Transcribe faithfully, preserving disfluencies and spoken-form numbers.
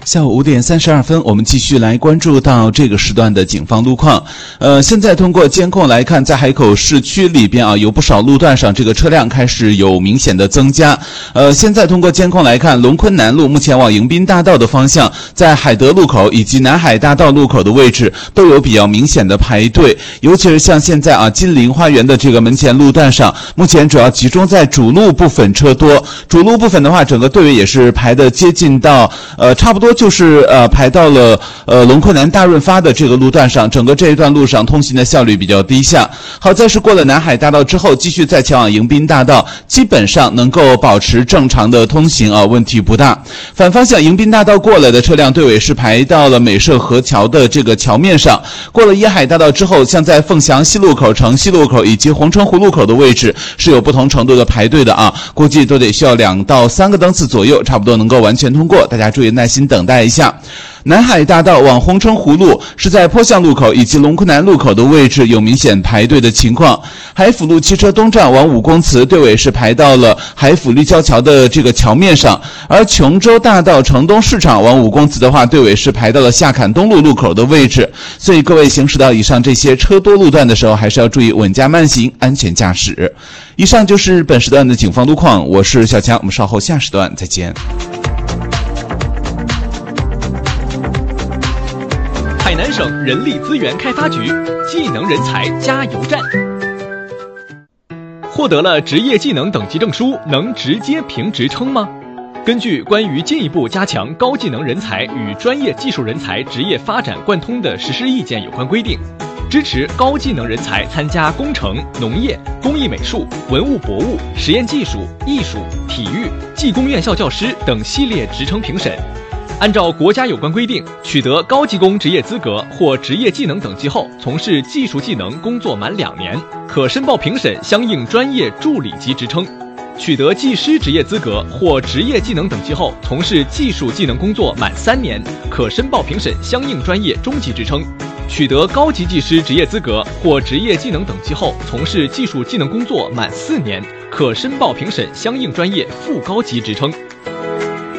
下午五点三十二分，我们继续来关注到这个时段的警方路况。呃，现在通过监控来看，在海口市区里边啊，有不少路段上这个车辆开始有明显的增加。呃，现在通过监控来看，龙昆南路目前往迎宾大道的方向，在海德路口以及南海大道路口的位置都有比较明显的排队，尤其是像现在啊金陵花园的这个门前路段上，目前主要集中在主路部分车多。主路部分的话，整个队伍也是排的接近到呃差不多。就是呃排到了呃龙昆南大润发的这个路段上，整个这一段路上通行的效率比较低下。好在是过了南海大道之后，继续再前往迎宾大道，基本上能够保持正常的通行啊，问题不大。反方向迎宾大道过来的车辆队尾是排到了美涉河桥的这个桥面上，过了椰海大道之后，像在凤翔西路口、城西路口以及红城湖路口的位置是有不同程度的排队的啊，估计都得需要两到三个灯次左右，差不多能够完全通过，大家注意耐心等待一下。南海大道往红城湖路是在坡巷路口以及龙昆南路口的位置有明显排队的情况。海辅路汽车东站往五公祠队尾是排到了海辅立交桥的这个桥面上，而琼州大道城东市场往五公祠的话，队尾是排到了下坎东路路口的位置。所以各位行驶到以上这些车多路段的时候，还是要注意稳驾慢行，安全驾驶。以上就是本时段的警方路况，我是小强，我们稍后下时段再见。 海南省人力资源开发局技能人才加油站。获得了职业技能等级证书，能直接评职称吗？根据关于进一步加强高技能人才与专业技术人才职业发展贯通的实施意见有关规定，支持高技能人才参加工程、农业、工艺美术、文物博物、实验技术、艺术、体育、技工院校教师等系列职称评审。按照国家有关规定，取得高技工职业资格或职业技能等级后，从事技术技能工作满两年，可申报评审相应专业助理级职称；取得技师职业资格或职业技能等级后，从事技术技能工作满三年，可申报评审相应专业中级职称；取得高级技师职业资格或职业技能等级后，从事技术技能工作满四年，可申报评审相应专业副高级职称。